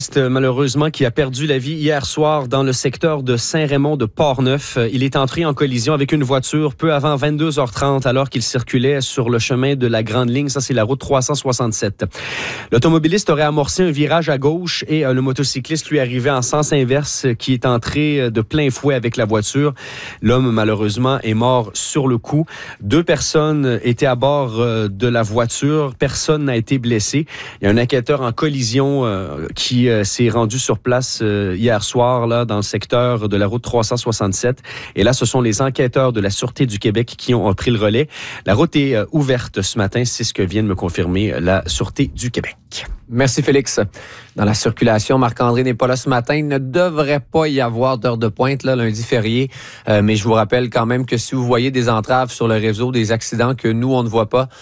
Malheureusement, qui a perdu la vie hier soir dans le secteur de Saint-Raymond de Portneuf. Il est entré en collision avec une voiture peu avant 22h30 alors qu'il circulait sur le chemin de la Grande Ligne. Ça, c'est la route 367. L'automobiliste aurait amorcé un virage à gauche et le motocycliste lui arrivait en sens inverse qui est entré de plein fouet avec la voiture. L'homme, malheureusement, est mort sur le coup. 2 personnes étaient à bord de la voiture. Personne n'a été blessé. Il y a un enquêteur en collision qui s'est rendu sur place hier soir là, dans le secteur de la route 367. Et là, ce sont les enquêteurs de la Sûreté du Québec qui ont pris le relais. La route est ouverte ce matin, c'est ce que vient de me confirmer la Sûreté du Québec. Merci Félix. Dans la circulation, Marc-André n'est pas là ce matin. Il ne devrait pas y avoir d'heure de pointe, là, lundi férié. Mais je vous rappelle quand même que si vous voyez des entraves sur le réseau, des accidents que nous, on ne voit pas,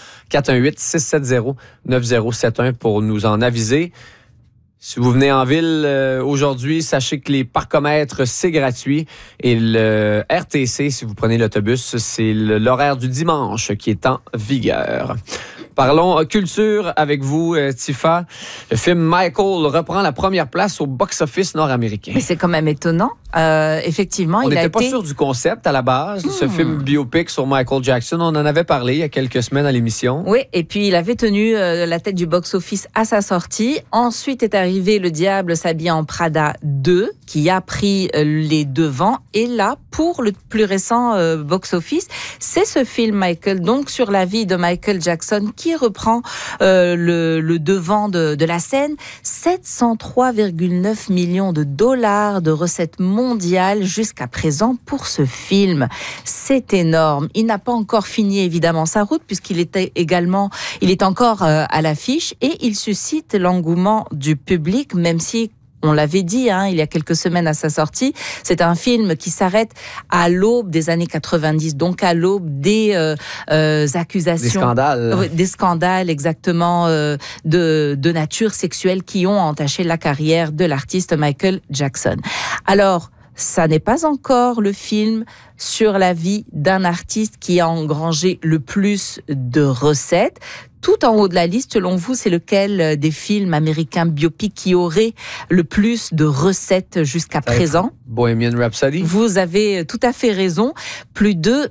418-670-9071 pour nous en aviser. Si vous venez en ville aujourd'hui, sachez que les parcomètres, c'est gratuit. Et le RTC, si vous prenez l'autobus, c'est l'horaire du dimanche qui est en vigueur. Parlons culture avec vous, Tifa. Le film Michael reprend la première place au box-office nord-américain. Mais c'est quand même étonnant. Effectivement, on n'était pas sûr du concept à la base. Ce film biopic sur Michael Jackson, on en avait parlé il y a quelques semaines à l'émission. Oui, et puis il avait tenu la tête du box-office à sa sortie. Ensuite est arrivé Le Diable s'habille en Prada 2, qui a pris les devants. Et là, pour le plus récent box-office, c'est ce film Michael, donc sur la vie de Michael Jackson, qui reprend le devant de la scène. 703,9 millions de dollars de recettes mondiales jusqu'à présent pour ce film. C'est énorme. Il n'a pas encore fini évidemment sa route puisqu'il est encore à l'affiche et il suscite l'engouement du public, même si on l'avait dit il y a quelques semaines à sa sortie, c'est un film qui s'arrête à l'aube des années 90, donc à l'aube des accusations. Des scandales exactement de nature sexuelle qui ont entaché la carrière de l'artiste Michael Jackson. Alors, ça n'est pas encore le film sur la vie d'un artiste qui a engrangé le plus de recettes. Tout en haut de la liste, selon vous, c'est lequel des films américains biopics qui aurait le plus de recettes jusqu'à présent? Bohemian Rhapsody. Vous avez tout à fait raison. Plus de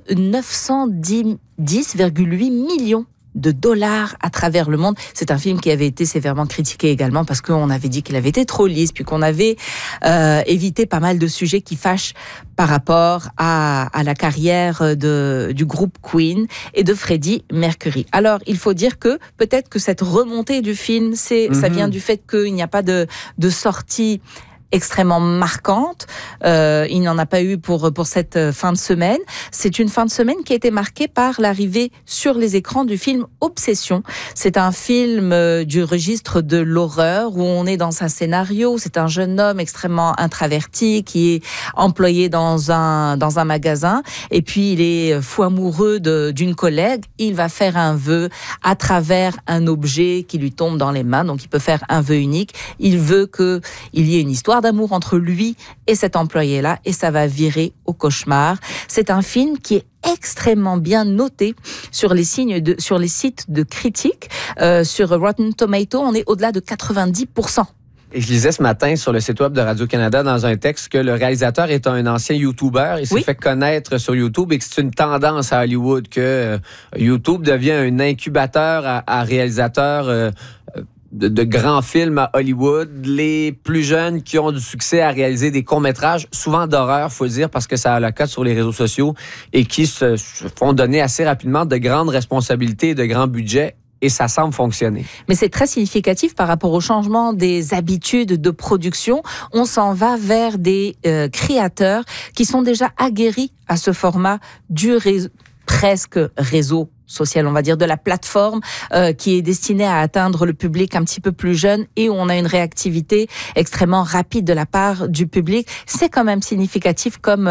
910,8 millions de dollars à travers le monde. C'est un film qui avait été sévèrement critiqué également parce qu'on avait dit qu'il avait été trop lisse, puis qu'on avait évité pas mal de sujets qui fâchent par rapport à la carrière du groupe Queen et de Freddie Mercury. Alors, il faut dire que peut-être que cette remontée du film, ça vient du fait qu'il n'y a pas de sortie extrêmement marquante. Il n'y en a pas eu pour cette fin de semaine. C'est une fin de semaine qui a été marquée par l'arrivée sur les écrans du film Obsession. C'est un film du registre de l'horreur où on est dans un scénario. C'est un jeune homme extrêmement introverti qui est employé dans un magasin et puis il est fou amoureux d'une collègue. Il va faire un vœu à travers un objet qui lui tombe dans les mains. Donc il peut faire un vœu unique. Il veut qu'il y ait une histoire d'amour entre lui et cet employé-là, et ça va virer au cauchemar. C'est un film qui est extrêmement bien noté sur les sites de critiques. Sur Rotten Tomatoes, on est au-delà de 90%. Et je lisais ce matin sur le site web de Radio-Canada dans un texte que le réalisateur est un ancien YouTuber. Il s'est fait connaître sur YouTube et que c'est une tendance à Hollywood que YouTube devient un incubateur à réalisateurs de grands films à Hollywood. Les plus jeunes qui ont du succès à réaliser des courts-métrages, souvent d'horreur, faut dire, parce que ça a la cote sur les réseaux sociaux, et qui se font donner assez rapidement de grandes responsabilités et de grands budgets. Et ça semble fonctionner. Mais c'est très significatif par rapport au changement des habitudes de production. On s'en va vers des créateurs qui sont déjà aguerris à ce format du presque réseau social, on va dire, de la plateforme qui est destinée à atteindre le public un petit peu plus jeune et où on a une réactivité extrêmement rapide de la part du public. C'est quand même significatif comme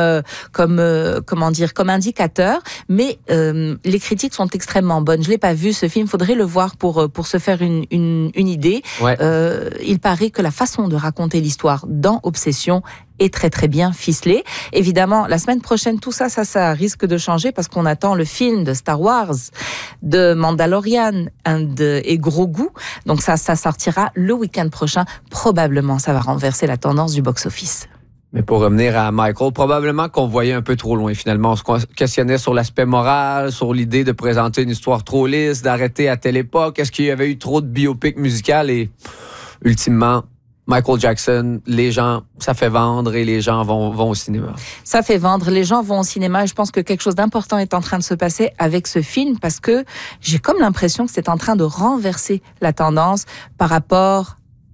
indicateur, mais les critiques sont extrêmement bonnes. Je l'ai pas vu ce film, faudrait le voir pour se faire une idée. Ouais. Il paraît que la façon de raconter l'histoire dans Obsession est très très bien ficelée. Évidemment, la semaine prochaine, tout ça risque de changer parce qu'on attend le film de Star Wars bande-annonce de Mandalorian et Grogu. Donc ça sortira le week-end prochain. Probablement, ça va renverser la tendance du box-office. Mais pour revenir à Michael, probablement qu'on voyait un peu trop loin finalement. On se questionnait sur l'aspect moral, sur l'idée de présenter une histoire trop lisse, d'arrêter à telle époque. Est-ce qu'il y avait eu trop de biopic musical? Et ultimement, Michael Jackson, les gens, ça fait vendre et les gens vont au cinéma. Ça fait vendre, les gens vont au cinéma. Et je pense que quelque chose d'important est en train de se passer avec ce film parce que j'ai comme l'impression que c'est en train de renverser la tendance par rapport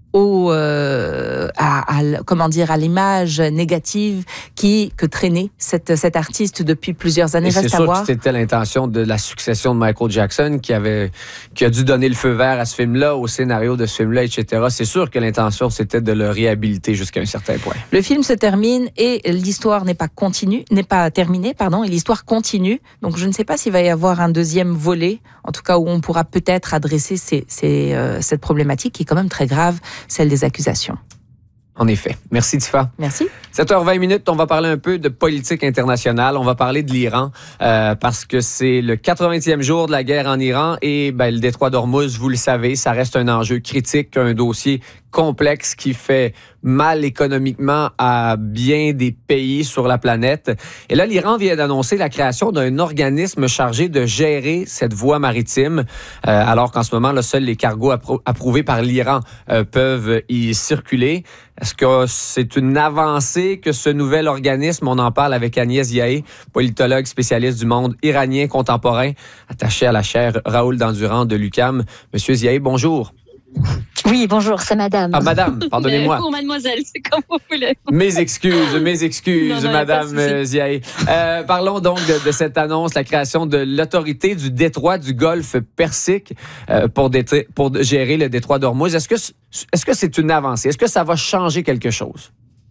à l'image négative que traînait cet artiste depuis plusieurs années. Et c'est sûr que c'était l'intention de la succession de Michael Jackson qui a dû donner le feu vert à ce film-là, au scénario de ce film-là, etc. C'est sûr que l'intention, c'était de le réhabiliter jusqu'à un certain point. Le film se termine et l'histoire n'est pas terminée, et l'histoire continue. Donc je ne sais pas s'il va y avoir un deuxième volet, en tout cas où on pourra peut-être adresser cette problématique qui est quand même très grave, celle des accusations. En effet. Merci, Tifa. Merci. 7h20, on va parler un peu de politique internationale. On va parler de l'Iran parce que c'est le 80e jour de la guerre en Iran et le détroit d'Ormuz, vous le savez, ça reste un enjeu critique, un dossier complexe qui fait mal économiquement à bien des pays sur la planète. Et là, l'Iran vient d'annoncer la création d'un organisme chargé de gérer cette voie maritime, alors qu'en ce moment, là, seuls les cargos approuvés par l'Iran peuvent y circuler. Est-ce que c'est une avancée que ce nouvel organisme, on en parle avec Agnès Ziaé, politologue spécialiste du monde iranien contemporain, attachée à la chaire Raoul Dandurand de l'UQAM. Monsieur Ziaé, bonjour. Oui, bonjour, c'est madame. Ah, madame, pardonnez-moi. Ou mademoiselle, c'est comme vous voulez. Mes excuses, non, madame Ziaé. Parlons donc de cette annonce, la création de l'autorité du détroit du Golfe Persique pour gérer le détroit d'Ormuz. Est-ce que c'est une avancée? Est-ce que ça va changer quelque chose?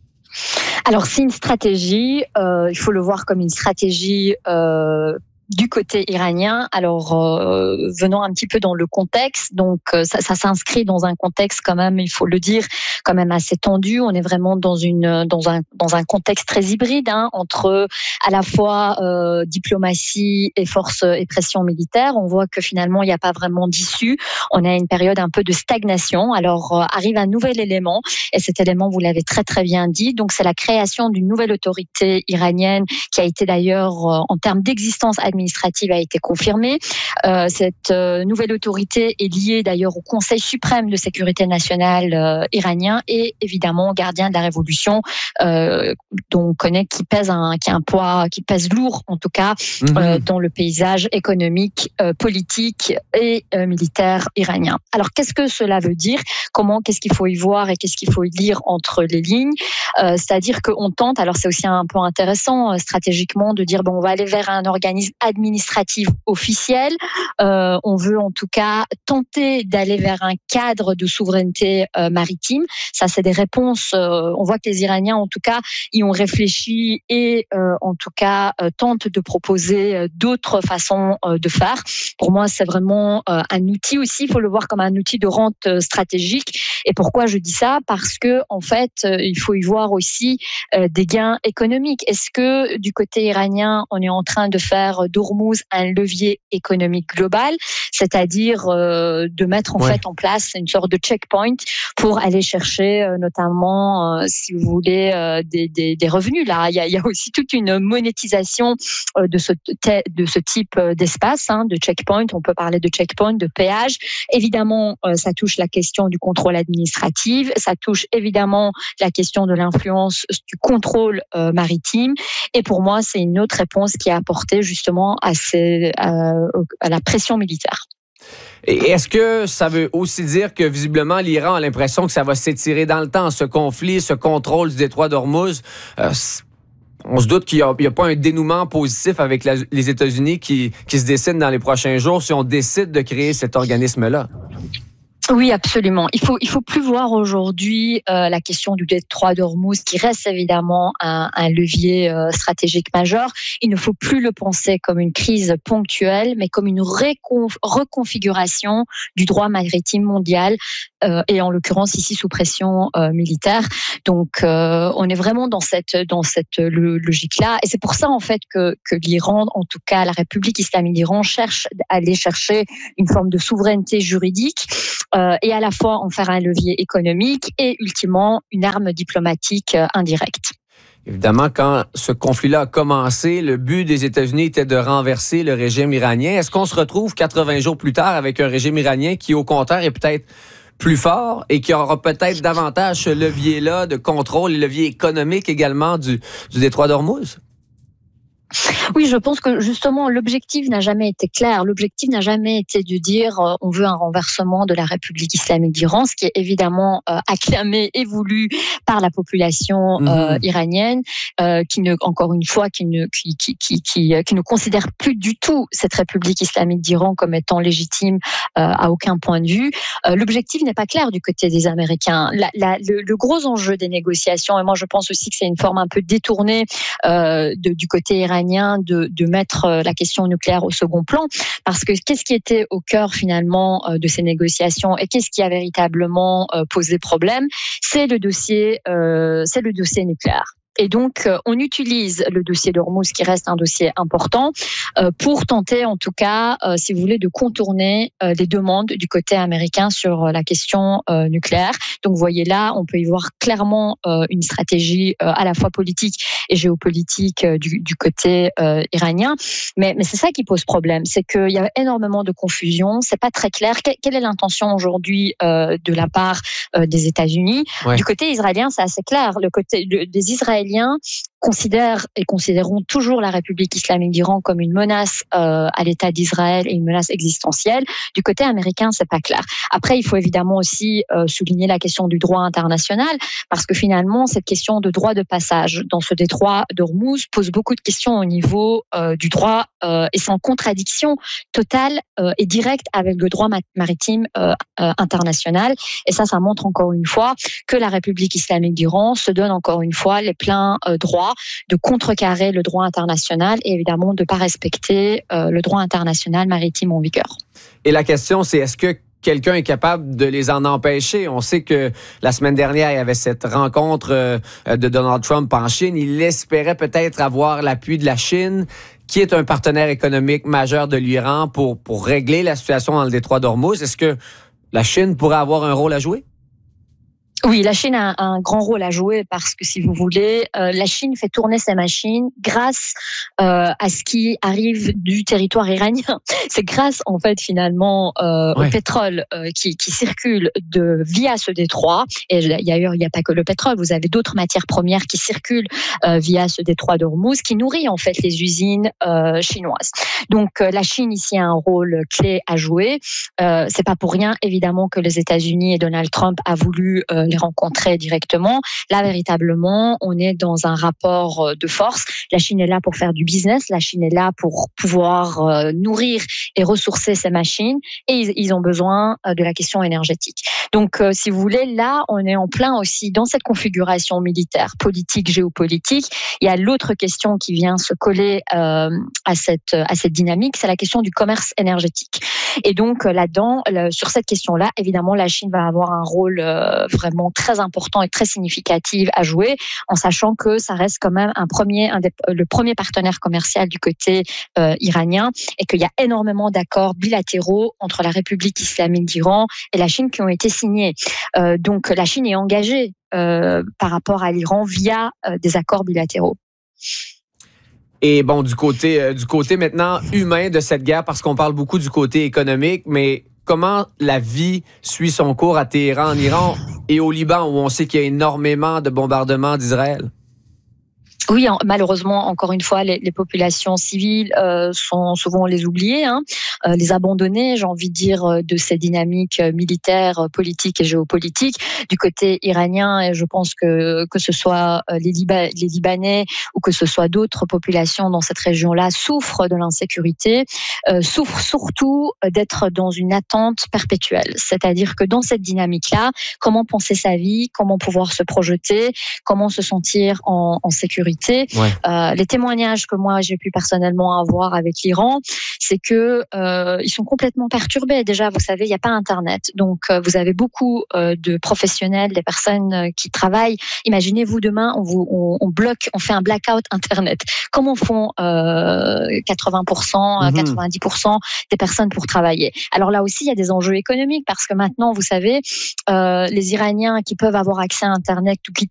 Alors, c'est une stratégie. Il faut le voir comme une stratégie du côté iranien. Alors, venons un petit peu dans le contexte. Donc, ça s'inscrit dans un contexte quand même, il faut le dire, quand même assez tendu. On est vraiment dans un contexte très hybride, entre à la fois diplomatie et force et pression militaire. On voit que finalement, il n'y a pas vraiment d'issue. On a une période un peu de stagnation. Alors, arrive un nouvel élément, et cet élément, vous l'avez très très bien dit. Donc, c'est la création d'une nouvelle autorité iranienne qui a été d'ailleurs, en termes d'existence administrative, a été confirmée. Cette nouvelle autorité est liée d'ailleurs au Conseil suprême de sécurité nationale iranien et évidemment gardien de la révolution, dont on connaît qui pèse lourd en tout cas dans le paysage économique, politique et militaire iranien. Alors qu'est-ce que cela veut dire? Qu'est-ce qu'il faut y voir et qu'est-ce qu'il faut y lire entre les lignes? C'est-à-dire qu'on tente, alors c'est aussi un peu intéressant stratégiquement de dire on va aller vers un organisme administratif officiel. On veut en tout cas tenter d'aller vers un cadre de souveraineté maritime. Ça, c'est des réponses. On voit que les Iraniens, en tout cas, y ont réfléchi et en tout cas tentent de proposer d'autres façons de faire. Pour moi, c'est vraiment un outil aussi. Il faut le voir comme un outil de rente stratégique. Et pourquoi je dis ça? Parce que en fait, il faut y voir aussi des gains économiques. Est-ce que du côté iranien, on est en train de faire d'Ormuz un levier économique global, c'est-à-dire de mettre en fait en place une sorte de checkpoint pour aller chercher notamment, si vous voulez, des revenus. Là, il y a aussi toute une monétisation de ce type d'espace, de checkpoint. On peut parler de checkpoint, de péage. Évidemment, ça touche la question du contrôle administratif, ça touche évidemment la question de l'influence du contrôle maritime. Et pour moi, c'est une autre réponse qui est apportée justement à la pression militaire. Et est-ce que ça veut aussi dire que visiblement l'Iran a l'impression que ça va s'étirer dans le temps, ce conflit, ce contrôle du détroit d'Ormuz? On se doute qu'il n'y a pas un dénouement positif avec les États-Unis qui se dessine dans les prochains jours si on décide de créer cet organisme-là. Oui, absolument. Il faut plus voir aujourd'hui la question du détroit d'Ormuz, qui reste évidemment un levier stratégique majeur. Il ne faut plus le penser comme une crise ponctuelle, mais comme une reconfiguration du droit maritime mondial et en l'occurrence ici sous pression militaire. Donc on est vraiment dans cette logique-là, et c'est pour ça en fait que l'Iran, en tout cas la République islamique d'Iran, cherche à aller chercher une forme de souveraineté juridique et à la fois en faire un levier économique et ultimement une arme diplomatique indirecte. Évidemment, quand ce conflit-là a commencé, le but des États-Unis était de renverser le régime iranien. Est-ce qu'on se retrouve 80 jours plus tard avec un régime iranien qui, au contraire, est peut-être plus fort et qui aura peut-être davantage ce levier-là de contrôle, le levier économique également du détroit d'Ormuz? Oui, je pense que justement l'objectif n'a jamais été clair. L'objectif n'a jamais été de dire on veut un renversement de la République islamique d'Iran, ce qui est évidemment acclamé et voulu par la population iranienne, qui ne considère plus du tout cette République islamique d'Iran comme étant légitime à aucun point de vue. L'objectif n'est pas clair du côté des Américains. Le gros enjeu des négociations, et moi je pense aussi que c'est une forme un peu détournée du côté iranien, de mettre la question nucléaire au second plan, parce que qu'est-ce qui était au cœur finalement de ces négociations et qu'est-ce qui a véritablement posé problème, c'est le dossier nucléaire. Et donc, on utilise le dossier d'Ormuz, qui reste un dossier important, pour tenter, en tout cas, si vous voulez, de contourner les demandes du côté américain sur la question nucléaire. Donc, vous voyez là, on peut y voir clairement une stratégie à la fois politique et géopolitique du côté iranien. Mais c'est ça qui pose problème, c'est qu'il y a énormément de confusion. C'est pas très clair. Quelle est l'intention aujourd'hui de la part des États-Unis? Ouais. Du côté israélien, c'est assez clair. Le côté des Israéliens considèrent et considéreront toujours la République islamique d'Iran comme une menace à l'État d'Israël et une menace existentielle. Du côté américain, c'est pas clair. Après, il faut évidemment aussi souligner la question du droit international, parce que finalement, cette question de droit de passage dans ce détroit d'Ormuz pose beaucoup de questions au niveau du droit et c'est en contradiction totale et directe avec le droit maritime international. Et ça montre encore une fois que la République islamique d'Iran se donne encore une fois les pleins droits de contrecarrer le droit international et évidemment de ne pas respecter le droit international maritime en vigueur. Et la question, c'est est-ce que quelqu'un est capable de les en empêcher? On sait que la semaine dernière, il y avait cette rencontre de Donald Trump en Chine. Il espérait peut-être avoir l'appui de la Chine, qui est un partenaire économique majeur de l'Iran, pour régler la situation dans le détroit d'Ormuz. Est-ce que la Chine pourrait avoir un rôle à jouer? Oui, la Chine a un grand rôle à jouer parce que, si vous voulez, la Chine fait tourner ses machines grâce à ce qui arrive du territoire iranien. C'est grâce, en fait, finalement, au pétrole qui circule via ce détroit. Et d'ailleurs, il n'y a pas que le pétrole. Vous avez d'autres matières premières qui circulent via ce détroit d'Ormuz, qui nourrit, en fait, les usines chinoises. Donc, la Chine, ici, a un rôle clé à jouer. C'est pas pour rien, évidemment, que les États-Unis et Donald Trump a voulu les rencontrer directement. Là, véritablement, on est dans un rapport de force. La Chine est là pour faire du business. La Chine est là pour pouvoir nourrir et ressourcer ses machines. Et ils ont besoin de la question énergétique. Donc, si vous voulez, là, on est en plein aussi dans cette configuration militaire, politique, géopolitique. Il y a l'autre question qui vient se coller à cette dynamique, c'est la question du commerce énergétique. Et donc, là-dedans, sur cette question-là, évidemment, la Chine va avoir un rôle vraiment très important et très significatif à jouer, en sachant que ça reste quand même le premier partenaire commercial du côté iranien, et qu'il y a énormément d'accords bilatéraux entre la République islamique d'Iran et la Chine qui ont été signés. Donc la Chine est engagée par rapport à l'Iran via des accords bilatéraux. Et bon, du côté maintenant humain de cette guerre, parce qu'on parle beaucoup du côté économique, mais comment la vie suit son cours à Téhéran, en Iran, et au Liban, où on sait qu'il y a énormément de bombardements d'Israël? Oui, malheureusement, encore une fois, les populations civiles sont souvent les oubliées, les abandonnées, j'ai envie de dire, de ces dynamiques militaires, politiques et géopolitiques. Du côté iranien, et je pense que ce soit les Libanais ou que ce soit d'autres populations dans cette région-là, souffrent de l'insécurité, souffrent surtout d'être dans une attente perpétuelle. C'est-à-dire que dans cette dynamique-là, comment penser sa vie, comment pouvoir se projeter, comment se sentir en sécurité. sécurité. Les témoignages que moi j'ai pu personnellement avoir avec l'Iran, c'est que ils sont complètement perturbés. Déjà, vous savez, il n'y a pas Internet, donc vous avez beaucoup de professionnels, des personnes qui travaillent. Imaginez-vous demain, on bloque, on fait un blackout Internet. Comment font 80%, 90% des personnes pour travailler? Alors là aussi, il y a des enjeux économiques parce que maintenant, vous savez, les Iraniens qui peuvent avoir accès à Internet ou qui